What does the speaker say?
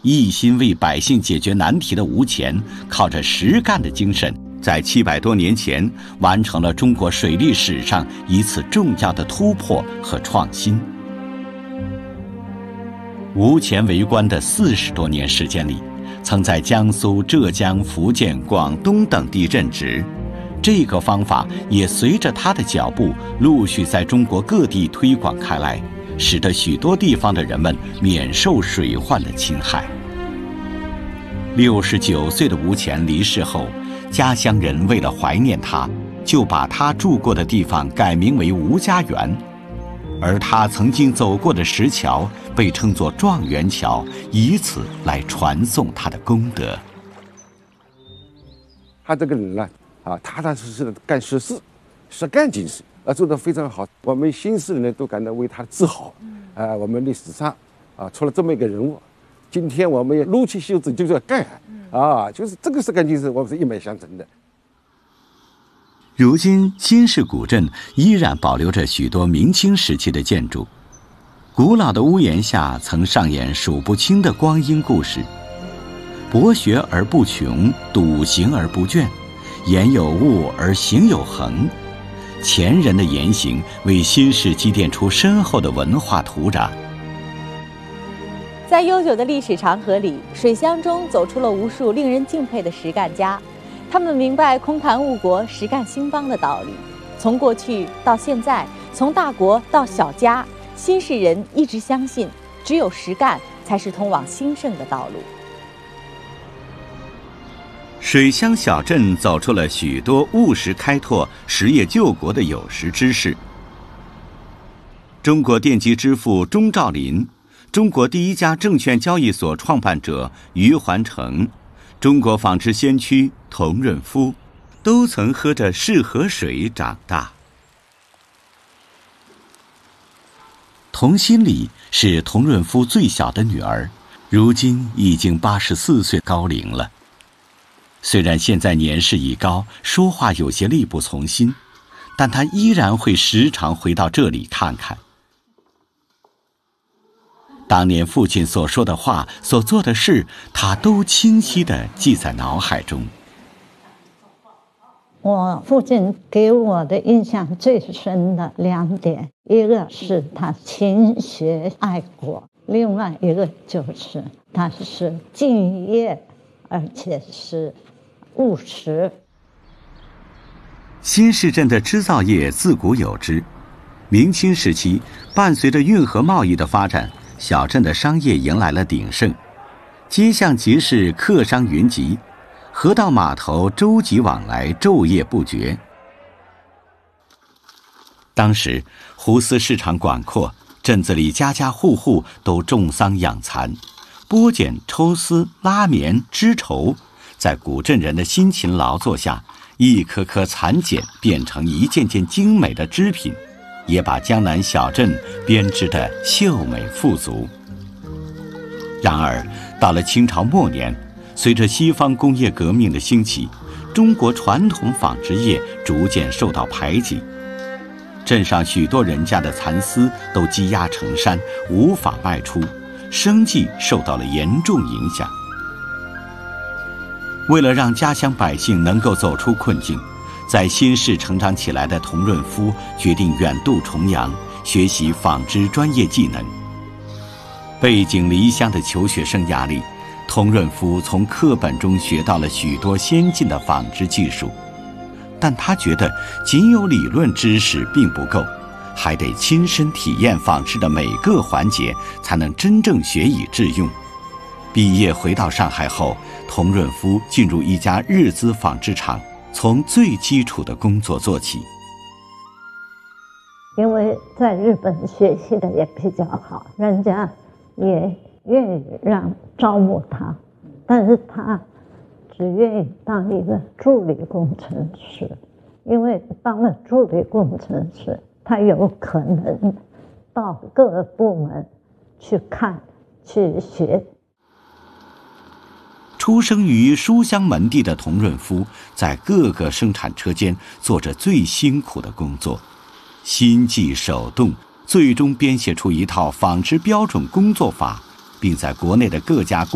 一心为百姓解决难题的吴乾，靠着实干的精神，在700多年前完成了中国水利史上一次重要的突破和创新。吴乾为官的40多年时间里，曾在江苏、浙江、福建、广东等地任职，这个方法也随着他的脚步陆续在中国各地推广开来，使得许多地方的人们免受水患的侵害。69岁的吴乾离世后，家乡人为了怀念他，就把他住过的地方改名为吴家园，而他曾经走过的石桥被称作状元桥，以此来传颂他的功德。 他这个人呢，踏踏实实的干实事，实干精神做得非常好。我们新市人呢都感到为他自豪。我们历史上出了这么一个人物，今天我们撸起袖子就是要干就是这个实干精神，我们是一脉相承的。 如今新市古镇依然保留着许多明清时期的建筑，古老的屋檐下曾上演数不清的光阴故事。博学而不穷，笃行而不倦，言有物而行有恒。前人的言行为新市积淀出深厚的文化土壤。 在悠久的历史长河里，水乡中走出了无数令人敬佩的实干家，他们明白空谈误国、实干兴邦的道理。从过去到现在，从大国到小家，新市人一直相信，只有实干才是通往兴盛的道路。 水乡小镇走出了许多务实开拓、实业救国的有识之士。中国电机之父钟兆林，中国第一家证券交易所创办者余环成，中国纺织先驱童润夫，都曾喝着市河水长大。童心礼是童润夫最小的女儿，如今已经84岁高龄了。虽然现在年事已高，说话有些力不从心，但她依然会时常回到这里看看。当年父亲所说的话、所做的事，他都清晰地记在脑海中。 我父亲给我的印象最深的2点，一个是他勤学爱国，另外一个就是他是敬业，而且是务实。 新市镇的织造业自古有之，明清时期伴随着运河贸易的发展，小镇的商业迎来了鼎盛，街巷集市客商云集，河道码头舟楫往来，昼夜不绝。当时湖丝市场广阔，镇子里家家户户都种桑养蚕，剥茧、抽丝、拉棉、织绸，在古镇人的辛勤劳作下，一颗颗蚕茧变成一件件精美的织品，也把江南小镇编织得秀美富足。然而到了清朝末年，随着西方工业革命的兴起，中国传统纺织业逐渐受到排挤，镇上许多人家的蚕丝都积压成山，无法卖出，生计受到了严重影响。为了让家乡百姓能够走出困境，在新市成长起来的童润夫决定远渡重洋，学习纺织专业技能。背井离乡的求学生涯里，童润夫从课本中学到了许多先进的纺织技术，但他觉得仅有理论知识并不够，还得亲身体验纺织的每个环节，才能真正学以致用。毕业回到上海后，童润夫进入一家日资纺织厂，从最基础的工作做起。 因为在日本学习的也比较好，人家也愿意招募他，但是他只愿意当一个助理工程师，因为当了助理工程师，他有可能到各个部门去看、去学。 出生于书香门第的童润夫，在各个生产车间做着最辛苦的工作，心计手动，最终编写出一套纺织标准工作法，并在国内的各家